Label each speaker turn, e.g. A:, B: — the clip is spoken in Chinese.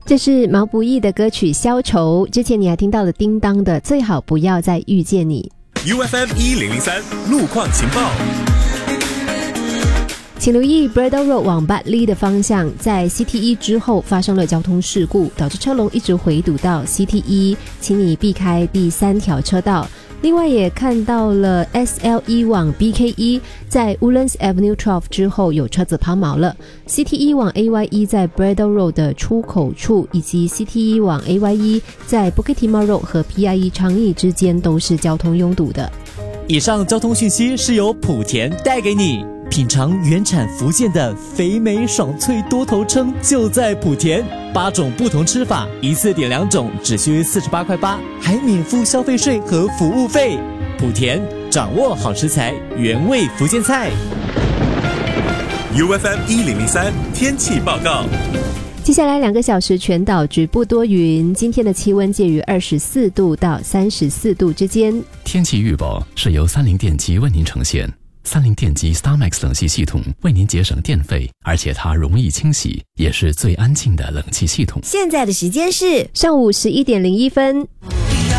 A: 这是毛不易的歌曲《消愁》，之前你还听到了叮当的《最好不要再遇见你》。
B: UFM 1003路况情报。
A: 请留意 Braddell Road 往 Bartley 的方向，在 CT1 之后发生了交通事故，导致车龙一直回堵到 CT1， 请你避开第3条车道。另外也看到了 SL1 往 BK1 在 Woodlands Avenue 12之后有车子抛锚了， CT1 往 AY1 在 Braddell Road 的出口处，以及 CT1 往 AY1 在 Bukit Timah Road 和 PIE 昌邑之间都是交通拥堵的。
C: 以上交通讯息是由莆田带给你，品尝原产福建的肥美爽脆多头称就在莆田，8种不同吃法，一次点2种只需48.8块，还免付消费税和服务费。莆田掌握好食材，原味福建菜。
B: UFM 1003天气报告。
A: 接下来2个小时全岛局部多云，今天的气温介于24度到34度之间。
D: 天气预报是由30电机为您呈现。30电机 StarMax 冷气系统为您节省电费，而且它容易清洗，也是最安静的冷气系统。
E: 现在的时间是
A: 上午11点01分。